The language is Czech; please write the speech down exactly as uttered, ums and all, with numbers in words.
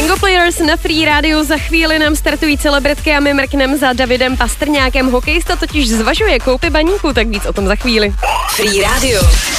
Bingo Players na Free Radio. Za chvíli nám startují celebritky a my mrkneme za Davidem Pastrňákem. Hokejista totiž zvažuje koupy baníku, tak víc o tom za chvíli. Free Radio.